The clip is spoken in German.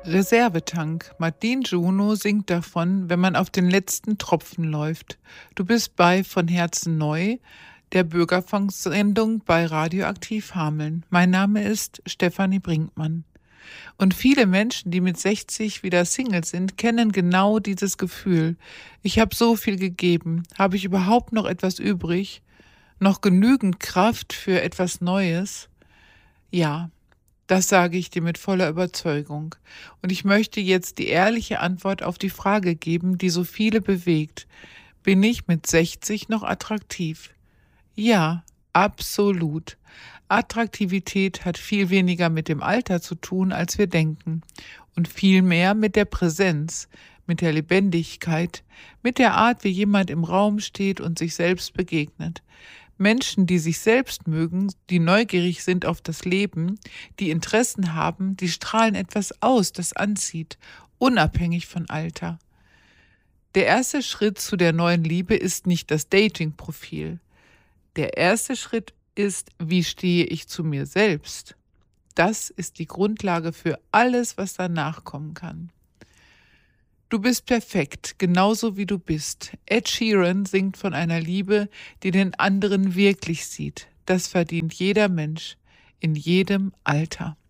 Reservetank. Martin Juno singt davon, wenn man auf den letzten Tropfen läuft. Du bist bei Von Herzen neu, der Bürgerfunksendung bei Radioaktiv Hameln. Mein Name ist Stefanie Brinkmann. Und viele Menschen, die mit 60 wieder Single sind, kennen genau dieses Gefühl. Ich habe so viel gegeben. Habe ich überhaupt noch etwas übrig? Noch genügend Kraft für etwas Neues? Ja. Das sage ich dir mit voller Überzeugung. Und ich möchte jetzt die ehrliche Antwort auf die Frage geben, die so viele bewegt. Bin ich mit 60 noch attraktiv? Ja, absolut. Attraktivität hat viel weniger mit dem Alter zu tun, als wir denken. Und viel mehr mit der Präsenz, mit der Lebendigkeit, mit der Art, wie jemand im Raum steht und sich selbst begegnet. Menschen, die sich selbst mögen, die neugierig sind auf das Leben, die Interessen haben, die strahlen etwas aus, das anzieht, unabhängig von Alter. Der erste Schritt zu der neuen Liebe ist nicht das Dating-Profil. Der erste Schritt ist, wie stehe ich zu mir selbst? Das ist die Grundlage für alles, was danach kommen kann. Du bist perfekt, genauso wie du bist. Ed Sheeran singt von einer Liebe, die den anderen wirklich sieht. Das verdient jeder Mensch, in jedem Alter.